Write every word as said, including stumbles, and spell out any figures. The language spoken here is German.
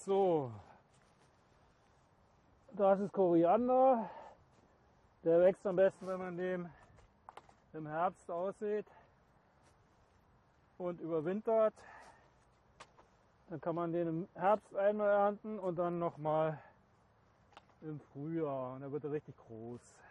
So, das ist Koriander. Der wächst am besten, wenn man den im Herbst aussät und überwintert. Dann kann man den im Herbst einmal ernten und dann nochmal im Frühjahr. Und dann wird er richtig groß.